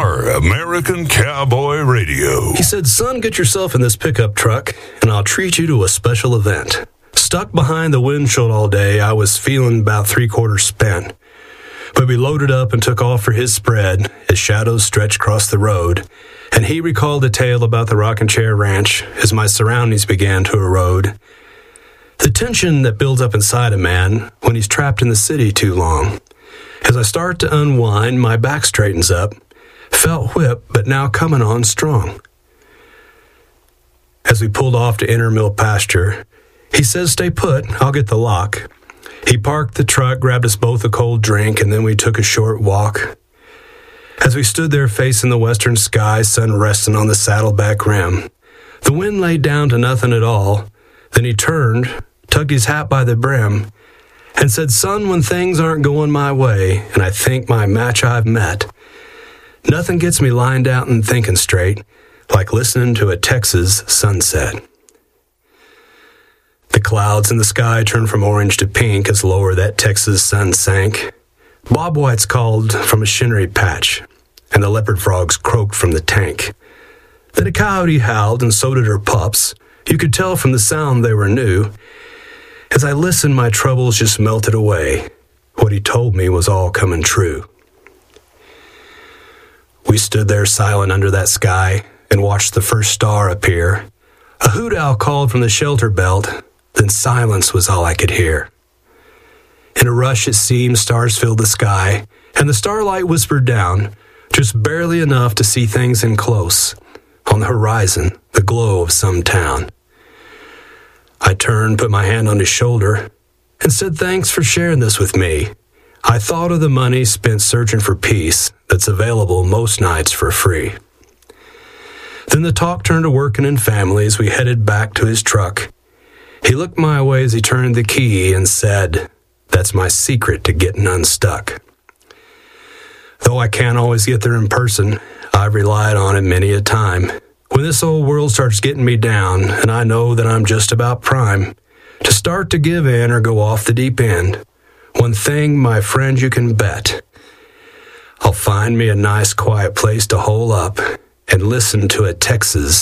FR, American Cowboy Radio. He said, "Son, get yourself in this pickup truck, and I'll treat you to a special event." Stuck behind the windshield all day, I was feeling about three-quarters spent. But we loaded up and took off for his spread as shadows stretched across the road, and he recalled a tale about the rocking chair ranch as my surroundings began to erode. The tension that builds up inside a man when he's trapped in the city too long. As I start to unwind, my back straightens up, felt whipped, but now coming on strong. As we pulled off to enter mill pasture, he says, "Stay put, I'll get the lock." He parked the truck, grabbed us both a cold drink, and then we took a short walk. As we stood there facing the western sky, sun resting on the saddleback rim, the wind laid down to nothing at all. Then he turned, tugged his hat by the brim, and said, "Son, when things aren't going my way, and I think my match I've met, nothing gets me lined out and thinking straight like listening to a Texas sunset." The clouds in the sky turned from orange to pink as lower that Texas sun sank. Bob whites called from a shinnery patch, and the leopard frogs croaked from the tank. Then a coyote howled, and so did her pups. You could tell from the sound they were new. As I listened, my troubles just melted away. What he told me was all coming true. We stood there silent under that sky and watched the first star appear. A hoot owl called from the shelter belt, then silence was all I could hear. In a rush, it seemed, stars filled the sky, and the starlight whispered down, just barely enough to see things in close. On the horizon, the glow of some town. I turned, put my hand on his shoulder, and said, "Thanks for sharing this with me. I thought of the money spent searching for peace that's available most nights for free." Then the talk turned to working in families. We headed back to his truck. He looked my way as he turned the key and said, "That's my secret to getting unstuck." Though I can't always get there in person, I've relied on it many a time. When this old world starts getting me down, and I know that I'm just about prime to start to give in or go off the deep end, one thing, my friend, you can bet, I'll find me a nice quiet place to hole up and listen to a Texas